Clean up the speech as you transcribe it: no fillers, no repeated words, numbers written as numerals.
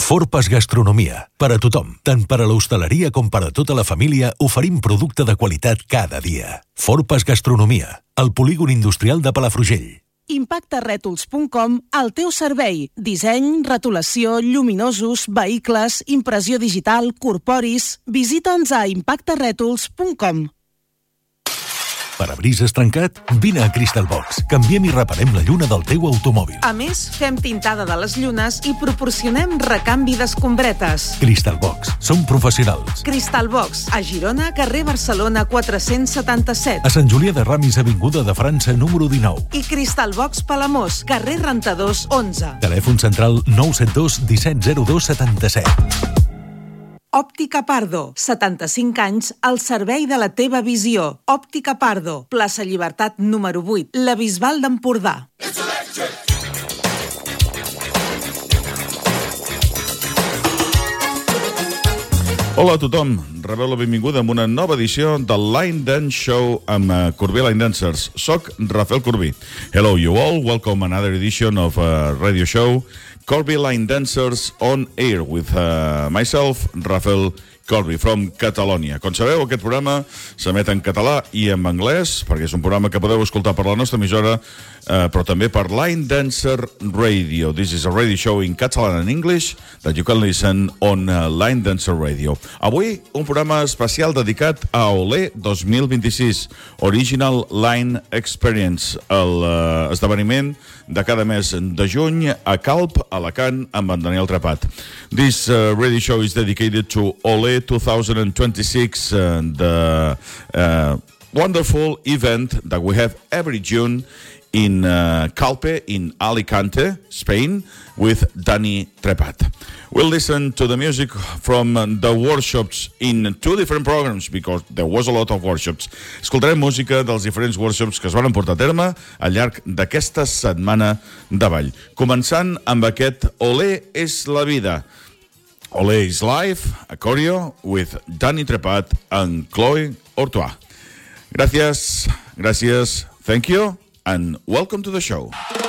Forpas Gastronomia. Per a tothom, tant per a l'hostaleria com per a tota la família, oferim producte de qualitat cada dia. Forpas Gastronomia, al polígon industrial de Palafrugell. Impactarètols.com, al teu servei. Disseny, rotulació, lluminosos, vehicles, impressió digital, corporis. Visita'ns a impactarètols.com. Parabrises trencat? Vine a Crystal Box. Canviem i reparem la lluna del teu automòbil. A més, fem tintada de les llunes i proporcionem recanvi d'escombretes. Crystal Box. Som professionals. Crystal Box, a Girona, carrer Barcelona 477. A Sant Julià de Ramis, avinguda de França, número 19. I Crystal Box Palamós, carrer Rentadors 11. Telèfon central 972 1702 77. Òptica Pardo, 75 anys al servei de la teva visió. Òptica Pardo, plaça Llibertat número 8, la Bisbal d'Empordà. Hola a tothom, rebeu la benvinguda amb una nova edició del Line Dance Show amb Corbí Line Dancers. Soc Rafael Corbí. Hello you all, welcome another edition of a radio show, Corbí Line Dancers on air with myself, Rafael Corbí, from Catalonia. Com sabeu, aquest programa s'emet en català i en anglès, perquè és un programa que podeu escoltar per la nostra emissora, però també per Line Dancer Radio. This is a radio show in Catalan and English that you can listen on Line Dancer Radio. Avui, un programa especial dedicat a Olé 2026, Original Line Experience, l'esdeveniment de cada mes de juny a Calp, Alacant, amb en Daniel Trepat. This radio show is dedicated to Olé 2026, the wonderful event that we have every June in Calpe, in Alicante, Spain, with Dani Trepat. We'll listen to the music from the workshops in two different programs, because there was a lot of workshops. Escoltarem música dels diferents workshops que es van portar a terme al llarg d'aquesta setmana de ball. Començant amb aquest Olé és la vida. Olé is Life, a choreo with Dani Trepat and Chloe Ortois. Gracias, thank you, and welcome to the show.